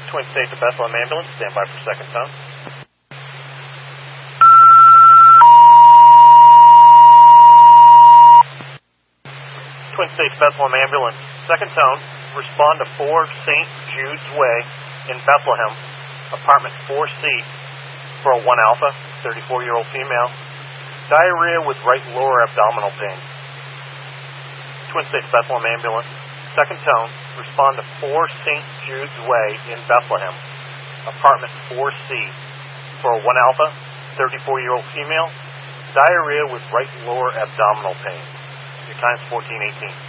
Twin State to Bethlehem Ambulance, stand by for second tone. Twin State to Bethlehem Ambulance, second tone, respond to 4 St. Jude's Way in Bethlehem, apartment 4C, for a 1 Alpha, 34-year-old female, diarrhea with right lower abdominal pain. Twin State to Bethlehem Ambulance, second tone, respond to 4 St. Jude's Way in Bethlehem, apartment 4C, for a 1 Alpha, 34-year-old female, diarrhea with right lower abdominal pain. Your time's 14:18.